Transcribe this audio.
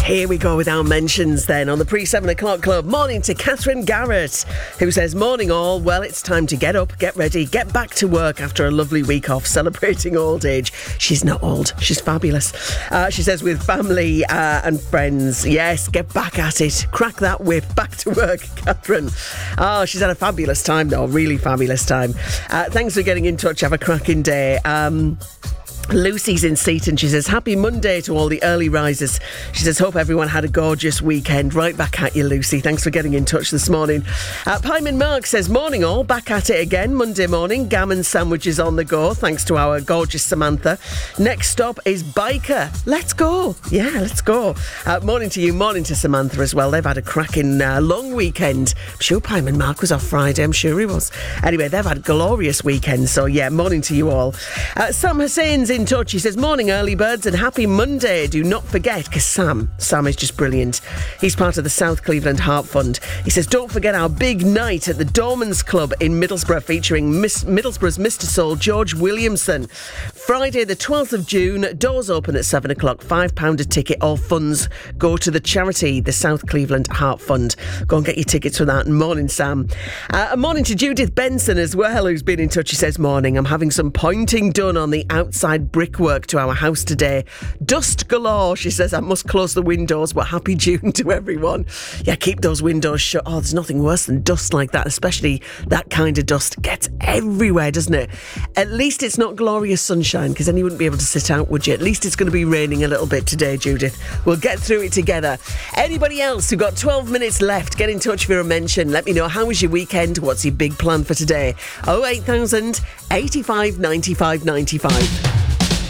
Here we go with our mentions then on the pre-7 o'clock club. Morning to Catherine Garrett, who says, morning all. Well, it's time to get up, get ready, get back to work after a lovely week off celebrating old age. She's not old. She's fabulous. She says, with family and friends. Yes, get back at it. Crack that whip. Back to work, Catherine. Oh, she's had a fabulous time though. Really fabulous time. Thanks for getting in touch. Have a cracking day. Lucy's in Seaton. She says, happy Monday to all the early risers. She says, hope everyone had a gorgeous weekend. Right back at you, Lucy. Thanks for getting in touch this morning. Pyman Mark says, morning all. Back at it again Monday morning. Gammon sandwiches on the go, thanks to our gorgeous Samantha. Next stop is Biker. Let's go. Yeah, let's go. Morning to you. Morning to Samantha as well. They've had a cracking long weekend. I'm sure Pyman Mark was off Friday. I'm sure he was. Anyway, they've had a glorious weekend. So yeah, morning to you all. Sam Hussein's in touch. He says, morning early birds and happy Monday. Do not forget, because Sam is just brilliant. He's part of the South Cleveland Heart Fund. He says, don't forget our big night at the Dormans Club in Middlesbrough, featuring Middlesbrough's Mr. Soul, George Williamson. Friday the 12th of June, doors open at 7 o'clock, £5 a ticket. All funds go to the charity, the South Cleveland Heart Fund. Go and get your tickets for that. And morning, Sam. A morning to Judith Benson as well, who's been in touch. She says, morning, I'm having some pointing done on the outside brickwork to our house today. Dust galore. She says, I must close the windows, but happy June to everyone. Yeah, keep those windows shut. Oh, there's nothing worse than dust like that, especially that kind of dust gets everywhere, doesn't it? At least it's not glorious sunshine, because then you wouldn't be able to sit out, would you? At least it's going to be raining a little bit today, Judith. We'll get through it together. Anybody else who got 12 minutes left, get in touch for a mention. Let me know, how was your weekend? What's your big plan for today? 08000 85 95 95.